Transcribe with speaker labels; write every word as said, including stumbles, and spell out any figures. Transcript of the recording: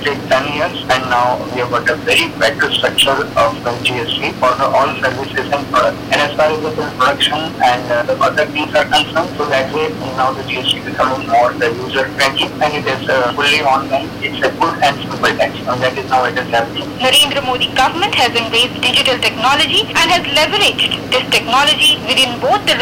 Speaker 1: take ten years, and now we have got a very better structure of the G S T for the all services and products. And as far as the production and uh, the other things are concerned, so that way now the G S T becoming more the user friendly, and it is uh, fully online. It's a good and simple tax, and that is how it is happening.
Speaker 2: Narendra Modi government has embraced digital technology and has leveraged this technology within both the